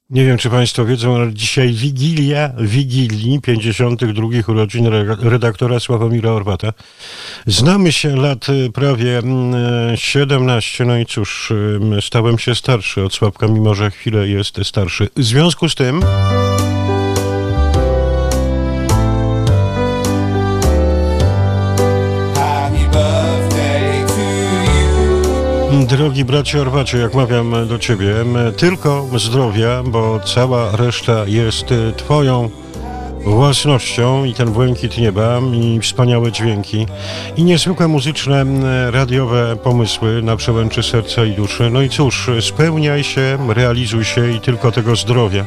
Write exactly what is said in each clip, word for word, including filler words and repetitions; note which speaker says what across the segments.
Speaker 1: Nie wiem, czy państwo wiedzą, ale dzisiaj Wigilia Wigilii pięćdziesiątych drugich urodzin redaktora Sławomira Orwata. Znamy się lat prawie siedemnaście, no i cóż, stałem się starszy od Sławka, mimo że chwilę jest starszy. W związku z tym... Drogi bracie Orwacie, jak mawiam do ciebie, tylko zdrowia, bo cała reszta jest twoją własnością i ten błękit nieba i wspaniałe dźwięki i niezwykłe muzyczne, radiowe pomysły na przełęczy serca i duszy. No i cóż, spełniaj się, realizuj się i tylko tego zdrowia.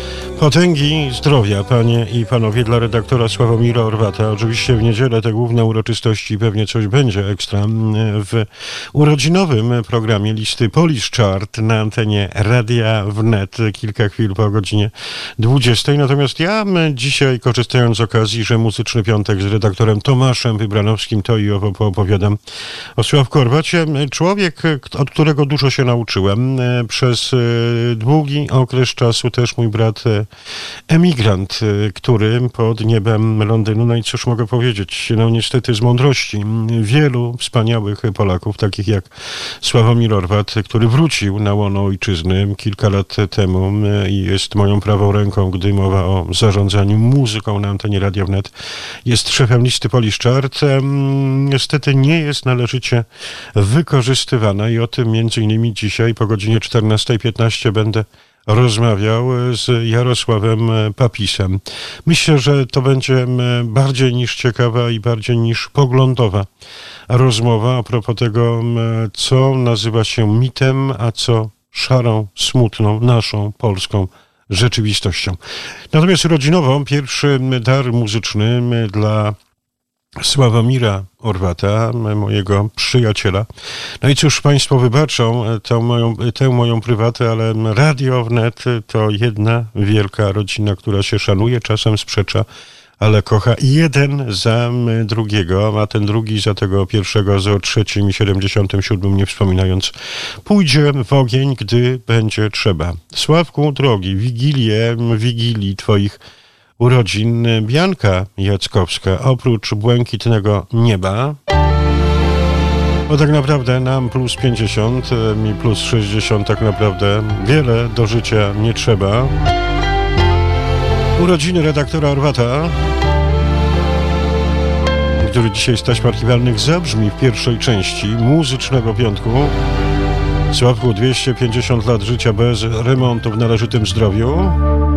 Speaker 1: Potęgi zdrowia, panie i panowie, dla redaktora Sławomira Orwata. Oczywiście w niedzielę te główne uroczystości, pewnie coś będzie ekstra w urodzinowym programie listy Polish Chart na antenie Radia Wnet kilka chwil po godzinie dwudziestej. Natomiast ja dzisiaj, korzystając z okazji, że muzyczny piątek z redaktorem Tomaszem Wybranowskim, to i owo poopowiadam o Sławku Orwacie. Człowiek, od którego dużo się nauczyłem. Przez długi okres czasu też mój brat emigrant, który pod niebem Londynu, no i cóż mogę powiedzieć, no niestety z mądrości wielu wspaniałych Polaków, takich jak Sławomir Orwat, który wrócił na łono ojczyzny kilka lat temu i jest moją prawą ręką, gdy mowa o zarządzaniu muzyką na antenie Radia Wnet, jest szefem listy Polish Chart, niestety nie jest należycie wykorzystywana i o tym między innymi dzisiaj po godzinie czternastej piętnaście będę rozmawiał z Jarosławem Papisem. Myślę, że to będzie bardziej niż ciekawa i bardziej niż poglądowa rozmowa a propos tego, co nazywa się mitem, a co szarą, smutną, naszą, polską rzeczywistością. Natomiast rodzinowo pierwszy dar muzyczny dla Sławomira Orwata, mojego przyjaciela. No i cóż, państwo wybaczą tę moją, tę moją prywatę, ale Radio Wnet to jedna wielka rodzina, która się szanuje, czasem sprzecza, ale kocha jeden za drugiego, a ten drugi za tego pierwszego, za trzecim i siedemdziesiątym siódmym, nie wspominając, pójdzie w ogień, gdy będzie trzeba. Sławku, drogi, Wigilię, Wigilii twoich urodzin, Bianka Jackowska, oprócz błękitnego nieba, bo tak naprawdę nam plus pięćdziesiąt, mi plus sześćdziesiąt, tak naprawdę wiele do życia nie trzeba. Urodziny redaktora Orwata, który dzisiaj z taśm archiwalnych zabrzmi w pierwszej części muzycznego piątku. Sławku, dwieście pięćdziesiąt lat życia bez remontu w należytym zdrowiu.